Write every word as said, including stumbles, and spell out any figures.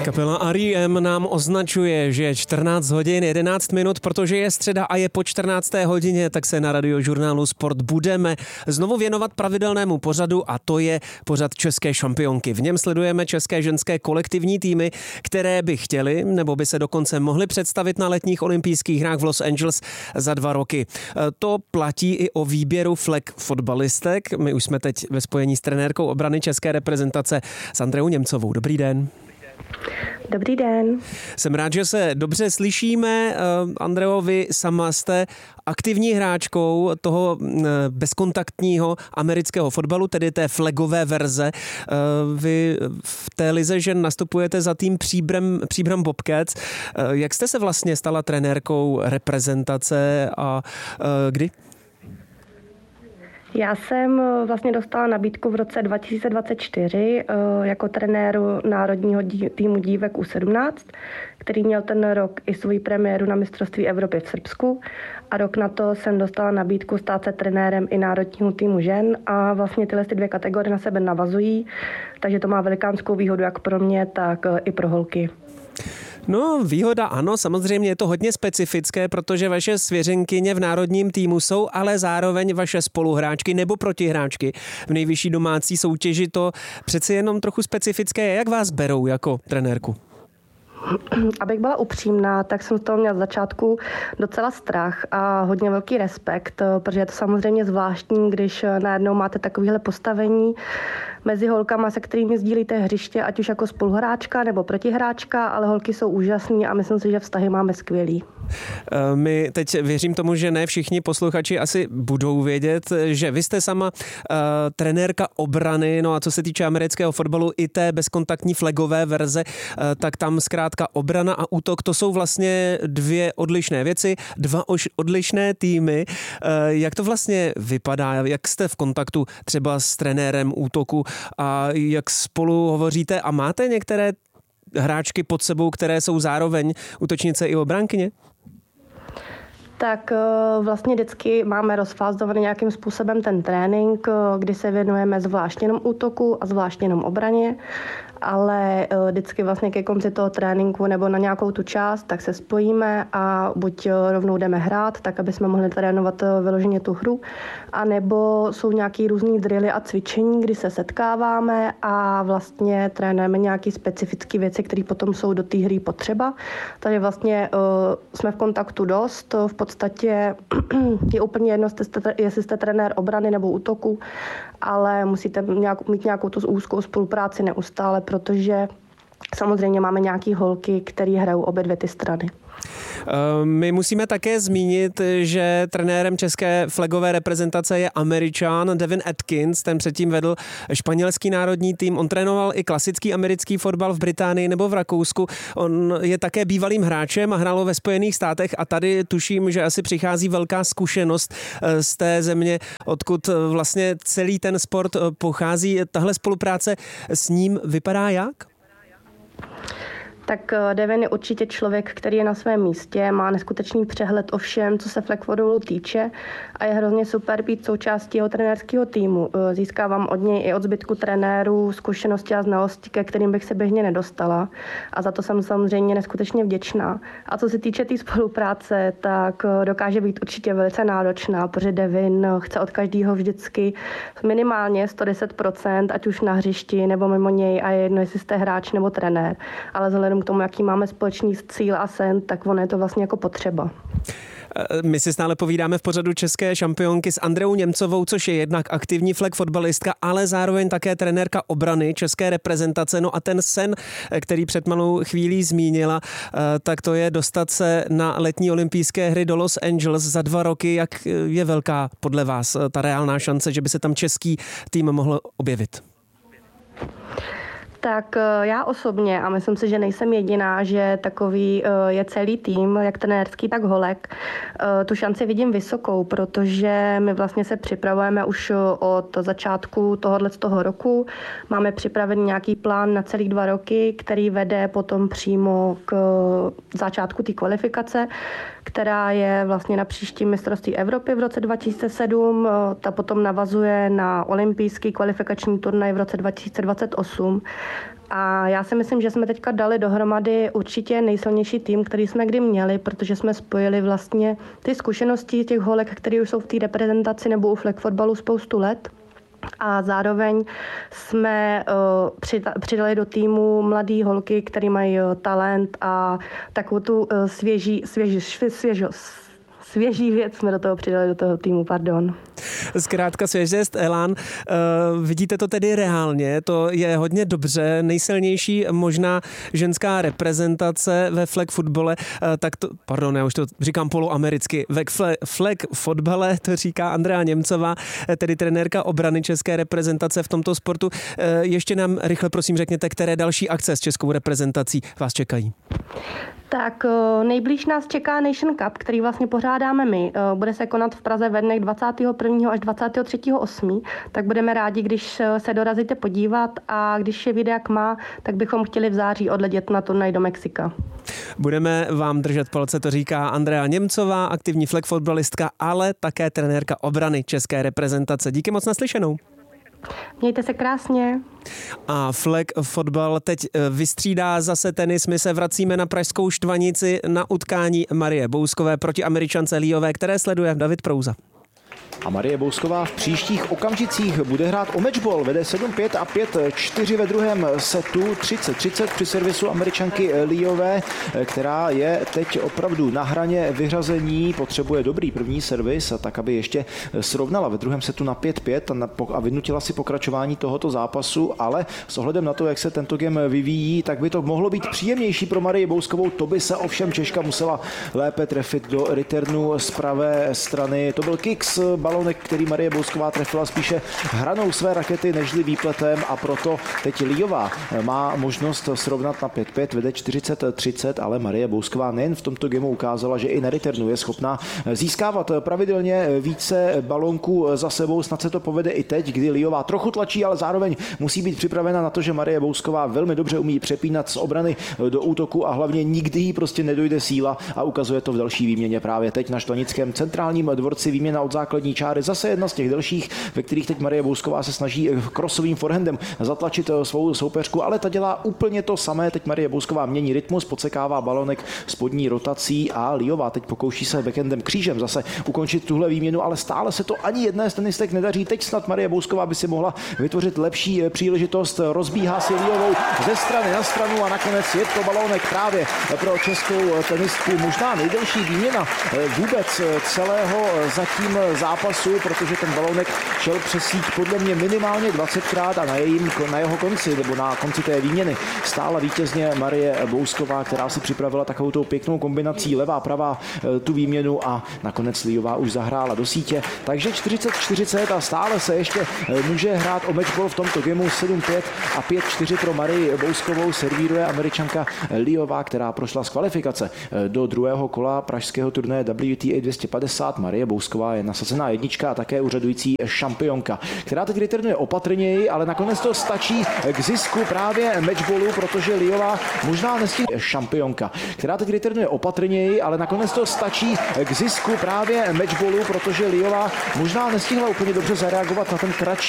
Kapela R E M nám označuje, že je čtrnáct hodin jedenáct minut, protože je středa a je po čtrnácté hodině, tak se na Radiožurnálu Sport budeme znovu věnovat pravidelnému pořadu a to je pořad České šampionky. V něm sledujeme české ženské kolektivní týmy, které by chtěly nebo by se dokonce mohly představit na letních olympijských hrách v Los Angeles za dva roky. To platí i o výběru flag fotbalistek. My už jsme teď ve spojení s trenérkou obrany české reprezentace s Andreou Němcovou. Dobrý den. Dobrý den. Jsem rád, že se dobře slyšíme. Andreo, vy sama jste aktivní hráčkou toho bezkontaktního amerického fotbalu, tedy té flagové verze. Vy v té lize žen nastupujete za tým Příbram, Příbram Bobcats. Jak jste se vlastně stala trenérkou reprezentace a kdy? Já jsem vlastně dostala nabídku v roce dva tisíce dvacet čtyři jako trenéru národního týmu dívek U sedmnáct, který měl ten rok i svou premiéru na mistrovství Evropy v Srbsku. A rok na to jsem dostala nabídku stát se trenérem i národního týmu žen a vlastně tyhle ty dvě kategorie na sebe navazují, takže to má velikánskou výhodu jak pro mě, tak i pro holky. No, výhoda ano, samozřejmě je to hodně specifické, protože vaše svěřenkyně v národním týmu jsou, ale zároveň vaše spoluhráčky nebo protihráčky v nejvyšší domácí soutěži. To přeci jenom trochu specifické. Jak vás berou jako trenérku? Abych byla upřímná, tak jsem z toho měla z začátku docela strach a hodně velký respekt, protože je to samozřejmě zvláštní, když najednou máte takovéhle postavení mezi holkama, se kterými sdílíte hřiště, ať už jako spoluhráčka nebo protihráčka, ale holky jsou úžasný a myslím si, že vztahy máme skvělý. My teď věřím tomu, že ne všichni posluchači asi budou vědět, že vy jste sama uh, trenérka obrany, no a co se týče amerického fotbalu i té bezkontaktní flagové verze, uh, tak tam zkrátka obrana a útok, to jsou vlastně dvě odlišné věci, dva odlišné týmy. Uh, jak to vlastně vypadá, jak jste v kontaktu třeba s trenérem útoku a jak spolu hovoříte a máte některé hráčky pod sebou, které jsou zároveň útočnice i obránkyně? Tak vlastně vždycky máme rozfázovaný nějakým způsobem ten trénink, kdy se věnujeme zvlášť jenom útoku a zvlášť jenom obraně, ale vždycky vlastně ke konci toho tréninku nebo na nějakou tu část, tak se spojíme a buď rovnou jdeme hrát, tak aby jsme mohli trénovat vyloženě tu hru, anebo jsou nějaký různý drily a cvičení, kdy se setkáváme a vlastně trénujeme nějaké specifické věci, které potom jsou do té hry potřeba. Takže vlastně uh, jsme v kontaktu dost, v podstatě je úplně jedno, jestli jste trenér obrany nebo útoku, ale musíte nějak, mít nějakou tu úzkou spolupráci neustále, protože samozřejmě máme nějaký holky, které hrajou obě dvě ty strany. My musíme také zmínit, že trenérem české flagové reprezentace je Američan Devin Atkins, ten předtím vedl španělský národní tým, on trénoval i klasický americký fotbal v Británii nebo v Rakousku, on je také bývalým hráčem a hrál ve Spojených státech a tady tuším, že asi přichází velká zkušenost z té země, odkud vlastně celý ten sport pochází. Tahle spolupráce s ním vypadá jak? Tak Devin je určitě člověk, který je na svém místě, má neskutečný přehled o všem, co se flag fotbalu týče a je hrozně super být součástí jeho trenérského týmu. Získávám od něj i od zbytku trenérů zkušenosti a znalosti, ke kterým bych se běžně nedostala a za to jsem samozřejmě neskutečně vděčná. A co se týče té tý spolupráce, tak dokáže být určitě velice náročná, protože Devin chce od každého vždycky minimálně sto deset procent, ať už na hřišti nebo mimo něj a je jedno, jestli jste hráč nebo trenér, ale vzhledem k tomu, jaký máme společný cíl a sen, tak ono je to vlastně jako potřeba. My si stále povídáme v pořadu České šampionky s Andreou Němcovou, což je jednak aktivní flag fotbalistka, ale zároveň také trenérka obrany české reprezentace. No a ten sen, který před malou chvílí zmínila, tak to je dostat se na letní olympijské hry do Los Angeles za dva roky. Jak je velká podle vás ta reálná šance, že by se tam český tým mohl objevit? Tak já osobně, a myslím si, že nejsem jediná, že takový je celý tým, jak trenérský, tak holek, tu šanci vidím vysokou, protože my vlastně se připravujeme už od začátku tohohle z toho roku. Máme připravený nějaký plán na celý dva roky, který vede potom přímo k začátku té kvalifikace, která je vlastně na příští mistrovství Evropy v roce dva tisíce sedm. Ta potom navazuje na olympijský kvalifikační turnaj v roce dva tisíce dvacet osm. A já si myslím, že jsme teďka dali dohromady určitě nejsilnější tým, který jsme kdy měli, protože jsme spojili vlastně ty zkušenosti těch holek, které už jsou v té reprezentaci nebo u flag fotbalu spoustu let. A zároveň jsme uh, přidali do týmu mladý holky, které mají uh, talent a takovou tu uh, svěží, svěží, svěžost. Svěží věc jsme do toho přidali, do toho týmu, pardon. Zkrátka svěžest, elán. Uh, vidíte to tedy reálně, to je hodně dobře. Nejsilnější možná ženská reprezentace ve flag fotbale, uh, tak to, pardon, já už to říkám poloamericky, ve flag fotbale, to říká Andrea Němcová, tedy trenérka obrany české reprezentace v tomto sportu. Uh, ještě nám rychle prosím řekněte, které další akce s českou reprezentací vás čekají. Tak nejblíž nás čeká Nation Cup, který vlastně pořádáme my. Bude se konat v Praze ve dnech dvacátého prvního až dvacátého třetího osmého Tak budeme rádi, když se dorazíte podívat a když je vyjde jak má, tak bychom chtěli v září odletět na turnaj do Mexika. Budeme vám držet palce, to říká Andrea Němcová, aktivní flag fotbalistka, ale také trenérka obrany české reprezentace. Díky moc, naslyšenou. Mějte se krásně. A flag fotbal teď vystřídá zase tenis. My se vracíme na pražskou Štvanici na utkání Marie Bouskové proti Američance Liové, které sleduje David Prouza. A Marie Bousková v příštích okamžicích bude hrát o matchball. Vede sedm pět a pět čtyři ve druhém setu, třicet třicet při servisu Američanky Liové, která je teď opravdu na hraně vyřazení. Potřebuje dobrý první servis, tak aby ještě srovnala ve druhém setu na pět pět a vynutila si pokračování tohoto zápasu, ale s ohledem na to, jak se tento game vyvíjí, tak by to mohlo být příjemnější pro Marii Bouskovou. To by se ovšem Češka musela lépe trefit do returnu z pravé strany. To byl kicks, balonek, který Marie Bousková trefila spíše hranou své rakety nežli výpletem, a proto teď Liová má možnost srovnat na pět pět, vede čtyřicet třicet, ale Marie Bousková nejen v tomto gemu ukázala, že i na returnu je schopná získávat pravidelně více balonků za sebou. Snad se to povede i teď, kdy Liová trochu tlačí, ale zároveň musí být připravena na to, že Marie Bousková velmi dobře umí přepínat z obrany do útoku a hlavně nikdy jí prostě nedojde síla, a ukazuje to v další výměně právě teď na Štvanickém centrálním dvorci. Výměna od základní čáry, zase jedna z těch delších, ve kterých teď Marie Bousková se snaží krosovým forehandem zatlačit svou soupeřku, ale ta dělá úplně to samé. Teď Marie Bousková mění rytmus, podsekává balonek spodní rotací a Liová teď pokouší se backhandem křížem zase ukončit tuhle výměnu, ale stále se to ani jedné z tenistek nedaří. Teď snad Marie Bousková by si mohla vytvořit lepší příležitost. Rozbíhá si Liovou ze strany na stranu a nakonec je to balonek právě pro českou tenistku. Možná nejdelší výměna vůbec celého zatím zápasu, protože ten balonek šel přes síť podle mě minimálně dvacetkrát a na, jejím, na jeho konci, nebo na konci té výměny stála vítězně Marie Bousková, která si připravila takovou tou pěknou kombinací levá, pravá tu výměnu, a nakonec Liová už zahrála do sítě. Takže čtyřicet čtyřicet a stále se ještě může hrát o matchball v tomto gemu. sedm pět a pět čtyři pro Marii Bouskovou servíruje Američanka Liová, která prošla z kvalifikace do druhého kola pražského turnaje W T A dvě stě padesát. Marie Bousková je nasazená jednička a také úřadující šampionka, která teď returnuje opatrněji, ale nakonec to stačí k zisku právě matchballu, protože Liová možná nestihne šampionka, která teď returnuje opatrněji, ale nakonec to stačí k zisku právě matchballu, protože Liová možná nestihla úplně dobře zareagovat na ten kratší